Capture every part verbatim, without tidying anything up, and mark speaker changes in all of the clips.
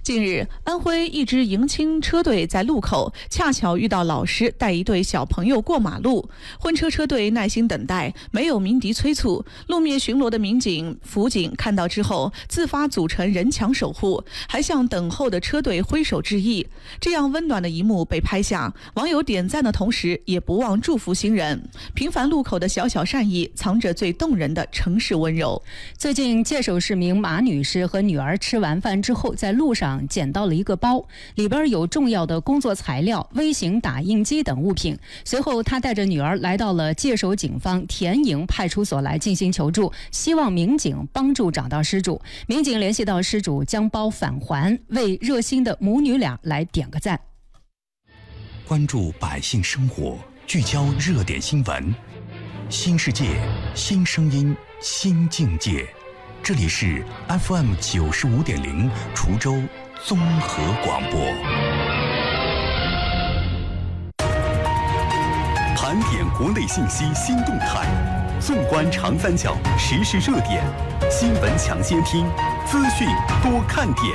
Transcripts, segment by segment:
Speaker 1: 近日，安徽一支迎亲车队在路口恰巧遇到老师带一对小朋友过马路，婚车车队耐心等待，没有鸣笛催促。路面巡逻的民警、辅警看到之后，自发组成人墙守护，还向等候的车队挥手致意。这样温暖的一幕被拍下，网友点赞的同时，也不忘祝福新人。平凡路口的小小善意，藏着最动人的城市温柔。
Speaker 2: 最近，界首市民马女士和女儿吃完饭之后，在路上捡到了一个包，里边有重要的工作材料、微型打印机等物品。随后，她带着女儿来到了界首警方田营派出所来进行求助，希望民警帮助找到失主。民警联系到失主，将包返还，为热心的母女俩来点个赞。
Speaker 3: 关注百姓生活，聚焦热点新闻，新世界，新声音，新境界。这里是 F M 九十五点零滁州综合广播，盘点国内信息新动态，纵观长三角时事热点，新闻抢先听，资讯多看点。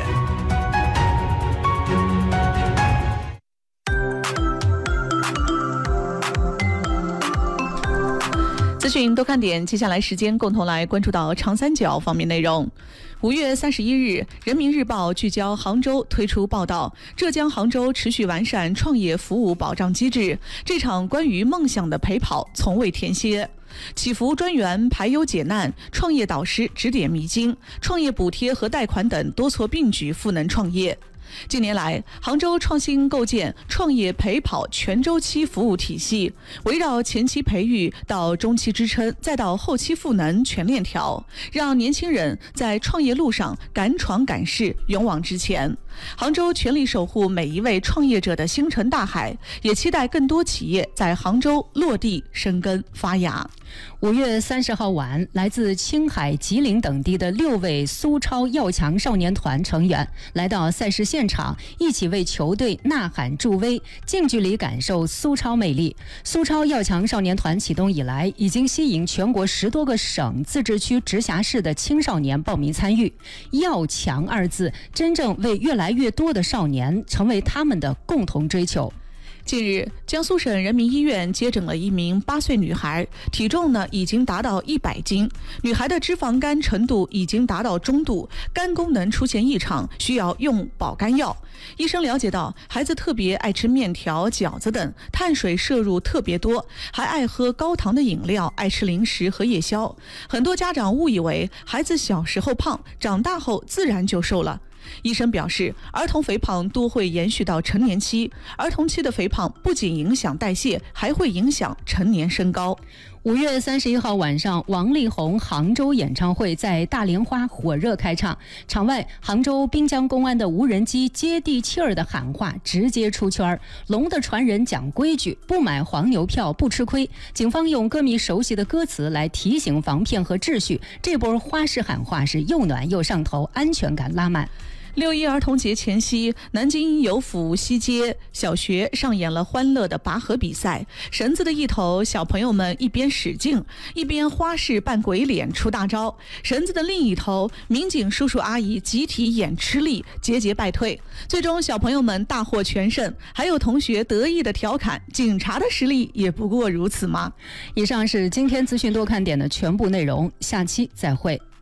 Speaker 1: 资讯多看点，接下来时间共同来关注到长三角方面内容。五月三十一日，人民日报聚焦杭州推出报道，浙江杭州持续完善创业服务保障机制，这场关于梦想的陪跑从未停歇。祈福专员排忧解难，创业导师指点迷津，创业补贴和贷款等多措并举赋能创业。近年来，杭州创新构建创业陪跑全周期服务体系，围绕前期培育到中期支撑，再到后期赋能全链条，让年轻人在创业路上敢闯敢试，勇往直前。杭州全力守护每一位创业者的星辰大海，也期待更多企业在杭州落地生根发芽。
Speaker 2: 五月三十号晚，来自青海、吉林等地的六位苏超要强少年团成员来到赛事现场，一起为球队呐喊助威，近距离感受苏超魅力。苏超要强少年团启动以来，已经吸引全国十多个省、自治区、直辖市的青少年报名参与。要强二字，真正为越来越多的少年成为他们的共同追求。
Speaker 1: 近日，江苏省人民医院接诊了一名八岁女孩，体重呢已经达到一百斤，女孩的脂肪肝程度已经达到中度，肝功能出现异常，需要用保肝药。医生了解到，孩子特别爱吃面条、饺子等，碳水摄入特别多，还爱喝高糖的饮料，爱吃零食和夜宵。很多家长误以为孩子小时候胖，长大后自然就瘦了。医生表示，儿童肥胖多会延续到成年期，儿童期的肥胖不仅影响代谢，还会影响成年身高。
Speaker 2: 五月三十一号晚上，王力宏杭州演唱会在大莲花火热开唱，场外杭州滨江公安的无人机接地气儿的喊话直接出圈，龙的传人讲规矩，不买黄牛票不吃亏。警方用歌迷熟悉的歌词来提醒防骗和秩序，这波花式喊话是又暖又上头，安全感拉满。
Speaker 1: 六一儿童节前夕，南京游府西街小学上演了欢乐的拔河比赛。绳子的一头，小朋友们一边使劲，一边花式扮鬼脸出大招；绳子的另一头，民警叔叔阿姨集体演吃力，节节败退。最终，小朋友们大获全胜。还有同学得意的调侃：“警察的实力也不过如此吗？”
Speaker 2: 以上是今天资讯多看点的全部内容，下期再会。